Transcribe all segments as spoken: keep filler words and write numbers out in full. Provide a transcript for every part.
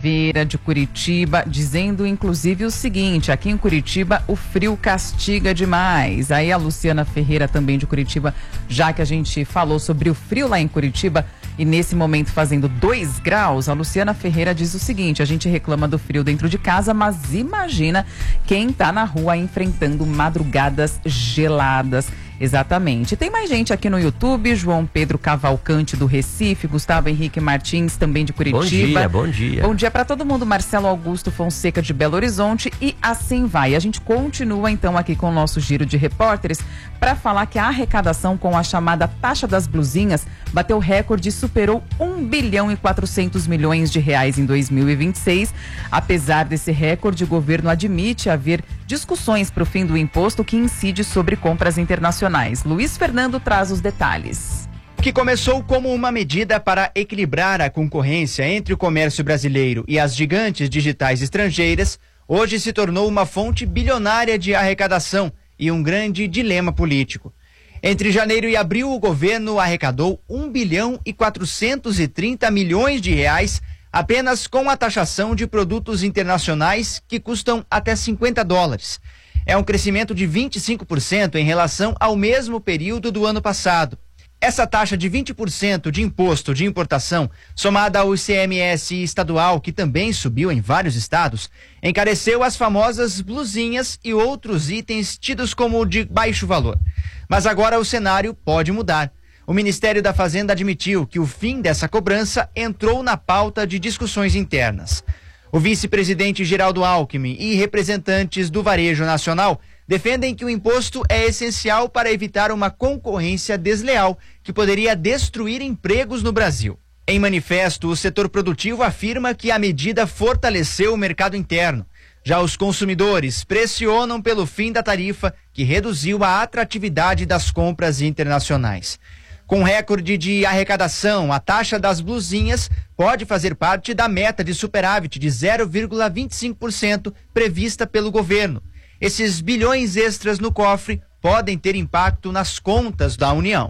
Oliveira, de Curitiba, dizendo inclusive o seguinte: aqui em Curitiba o frio castiga demais. Aí a Luciana Ferreira, também de Curitiba, já que a gente falou sobre o frio lá em Curitiba e nesse momento fazendo dois graus, a Luciana Ferreira diz o seguinte: a gente reclama do frio dentro de casa, mas imagina quem tá na rua enfrentando madrugadas geladas. Exatamente. Tem mais gente aqui no YouTube: João Pedro Cavalcante, do Recife, Gustavo Henrique Martins, também de Curitiba. Bom dia, bom dia. Bom dia para todo mundo. Marcelo Augusto Fonseca, de Belo Horizonte, e assim vai. A gente continua então aqui com o nosso giro de repórteres para falar que a arrecadação com a chamada taxa das blusinhas bateu recorde e superou um bilhão e quatrocentos milhões de reais em dois mil e vinte e seis. Apesar desse recorde, o governo admite haver discussões para o fim do imposto que incide sobre compras internacionais. Luiz Fernando traz os detalhes. Que começou como uma medida para equilibrar a concorrência entre o comércio brasileiro e as gigantes digitais estrangeiras, hoje se tornou uma fonte bilionária de arrecadação e um grande dilema político. Entre janeiro e abril, o governo arrecadou um bilhão e quatrocentos e trinta milhões de reais apenas com a taxação de produtos internacionais que custam até cinquenta dólares. É um crescimento de vinte e cinco por cento em relação ao mesmo período do ano passado. Essa taxa de vinte por cento de imposto de importação, somada ao I C M S estadual, que também subiu em vários estados, encareceu as famosas blusinhas e outros itens tidos como de baixo valor. Mas agora o cenário pode mudar. O Ministério da Fazenda admitiu que o fim dessa cobrança entrou na pauta de discussões internas. O vice-presidente Geraldo Alckmin e representantes do varejo nacional defendem que o imposto é essencial para evitar uma concorrência desleal que poderia destruir empregos no Brasil. Em manifesto, o setor produtivo afirma que a medida fortaleceu o mercado interno. Já os consumidores pressionam pelo fim da tarifa, que reduziu a atratividade das compras internacionais. Com recorde de arrecadação, a taxa das blusinhas pode fazer parte da meta de superávit de zero vírgula vinte e cinco por cento prevista pelo governo. Esses bilhões extras no cofre podem ter impacto nas contas da União.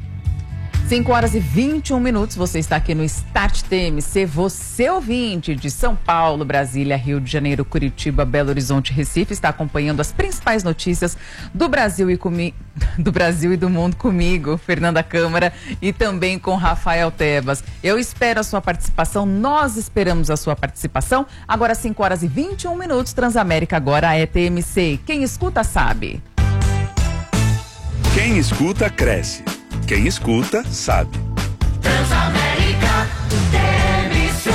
cinco horas e vinte e um minutos, você está aqui no Start T M C, você ouvinte de São Paulo, Brasília, Rio de Janeiro, Curitiba, Belo Horizonte, Recife, está acompanhando as principais notícias do Brasil e, comi... do Brasil e do mundo comigo, Fernanda Câmara, e também com Rafael Tebas. Eu espero a sua participação, nós esperamos a sua participação. Agora cinco horas e vinte e um minutos, Transamérica agora é T M C. Quem escuta sabe. Quem escuta cresce. Quem escuta, sabe. Transamérica, T M C.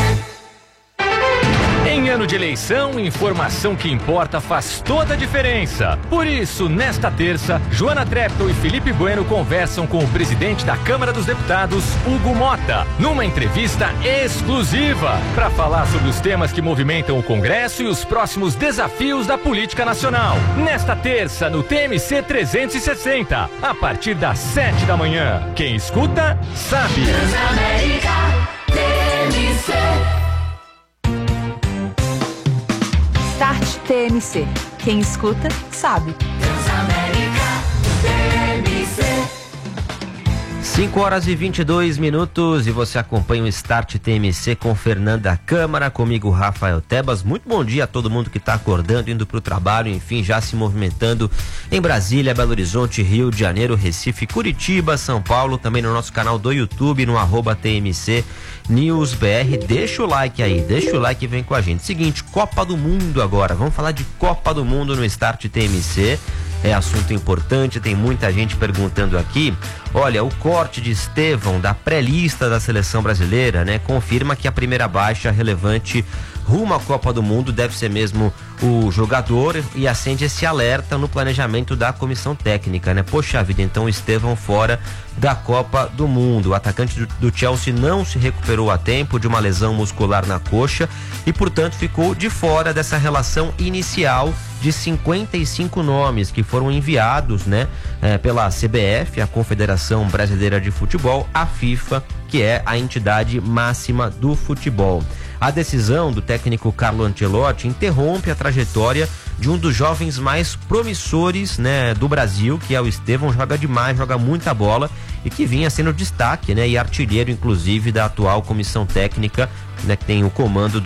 Em ano de eleição, informação que importa faz toda a diferença. Por isso, nesta terça, Joana Treptow e Felipe Bueno conversam com o presidente da Câmara dos Deputados, Hugo Mota, numa entrevista exclusiva para falar sobre os temas que movimentam o Congresso e os próximos desafios da política nacional. Nesta terça, no T M C trezentos e sessenta, a partir das sete da manhã. Quem escuta, sabe. Transamérica, T M C. Start T M C. Quem escuta, sabe. Transamérica, T M C. cinco horas e vinte e dois minutos e você acompanha o Start T M C com Fernanda Câmara, comigo Rafael Tebas. Muito bom dia a todo mundo que está acordando, indo para o trabalho, enfim, já se movimentando em Brasília, Belo Horizonte, Rio de Janeiro, Recife, Curitiba, São Paulo, também no nosso canal do YouTube, no arroba T M C News B R. Deixa o like aí, deixa o like e vem com a gente. Seguinte, Copa do Mundo agora, vamos falar de Copa do Mundo no Start T M C. É assunto importante, tem muita gente perguntando aqui. Olha, o corte de Estevão da pré-lista da seleção brasileira, né, confirma que a primeira baixa relevante rumo à Copa do Mundo deve ser mesmo o jogador e acende esse alerta no planejamento da comissão técnica, né? Poxa vida, então o Estevão fora da Copa do Mundo. O atacante do, do Chelsea não se recuperou a tempo de uma lesão muscular na coxa e, portanto, ficou de fora dessa relação inicial de cinquenta e cinco nomes que foram enviados, né, eh, pela C B F, a Confederação Brasileira de Futebol, a FIFA, que é a entidade máxima do futebol. A decisão do técnico Carlo Ancelotti interrompe a trajetória de um dos jovens mais promissores, né, do Brasil, que é o Estevão. Joga demais, joga muita bola e que vinha sendo destaque, né, e artilheiro, inclusive, da atual comissão técnica, né, que tem o comando do